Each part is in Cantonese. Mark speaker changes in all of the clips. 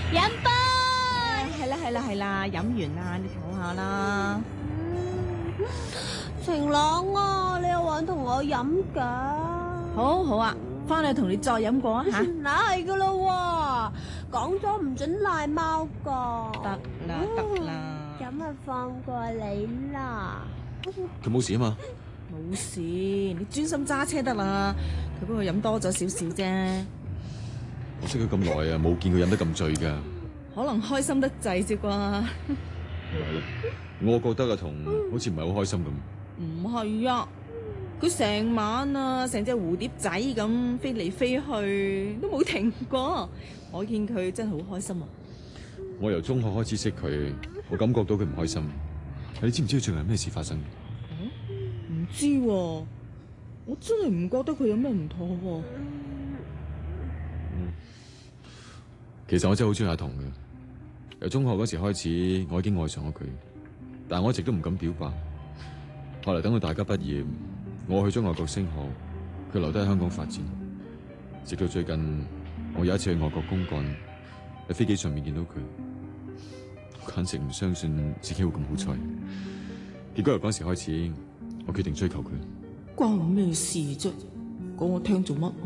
Speaker 1: 飲杯。
Speaker 2: 係啦，飲完啦，你唞下啦。
Speaker 1: 晴朗啊，你又玩同我飲㗎？
Speaker 2: 好啊，翻去同你再飲過啊吓。
Speaker 1: 嗱係㗎啦，講咗唔准賴貓㗎。
Speaker 2: 得啦。
Speaker 1: 咁啊放過你啦。
Speaker 3: 佢冇事啊嘛？
Speaker 2: 冇事，你專心揸車得啦。佢不過飲多咗少少啫。
Speaker 3: 我識佢咁耐啊，冇見佢飲得咁醉㗎。
Speaker 2: 可能開心得滯啫啩。
Speaker 3: 係咯，我覺得阿彤好似唔係好開心咁。
Speaker 2: 唔係啊，佢成晚啊，成隻蝴蝶仔咁飛嚟飛去，都冇停過。我見佢真係好開心啊！
Speaker 3: 我由中學開始識佢，我感覺到佢唔開心。你知唔知佢最近有咩事發生？
Speaker 2: 唔知喎，我真係唔覺得佢有咩唔妥喎。
Speaker 3: 其實我真係好中意阿彤嘅。由中學嗰時開始，我已經愛上咗佢，但係我一直都唔敢表白。後來等到大家畢業，我去咗外國升學，佢留低喺香港發展。直到最近，我有一次去外國公幹，喺飛機上面見到佢，我簡直唔相信自己會咁好彩。結果由嗰時開始，我決定追求佢。
Speaker 2: 關我咩事啫？講我聽做乜？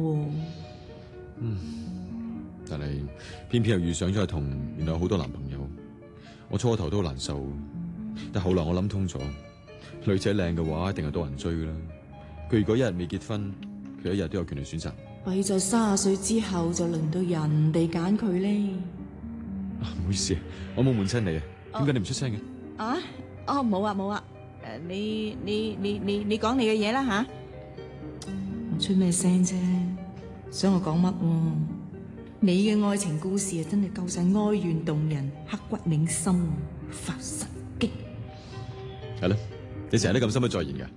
Speaker 3: 但係偏偏又遇上咗阿彤，原來有好多男朋友。我初頭都好難受，但後來我諗通咗，女仔靚嘅話，一定係多人追噶啦。佢如果一日未結婚，佢一日都有權利選擇。
Speaker 2: 弊在30歲之後就輪到人哋揀佢咧。
Speaker 3: 唔好意思，我冇悶親你啊。點解你唔出聲嘅？
Speaker 2: 冇啊。你講你嘅嘢啦吓。我出咩聲啫？想我講乜？你嘅愛情故事啊，真係夠晒哀怨動人、刻骨銘心、發神經。
Speaker 3: 係咯，你成日都咁心不在焉㗎？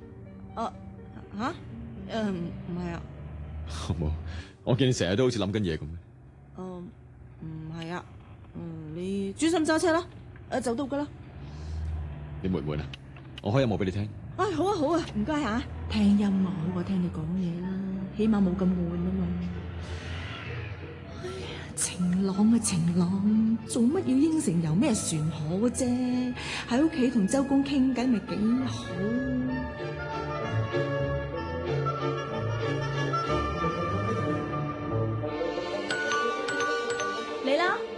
Speaker 2: 唔係啊。
Speaker 3: 冇，我見你成日都好似諗緊嘢咁。
Speaker 2: 唔係啊。你專心揸車啦。就到噶啦。
Speaker 3: 你悶唔悶啊？我開音樂俾你聽。
Speaker 2: 好啊，唔該吓。聽音樂好過聽你講嘢啦，起碼冇咁悶啊嘛。晴朗啊晴朗，做乜要應承遊咩船河啫？喺屋企同周公傾偈咪幾好。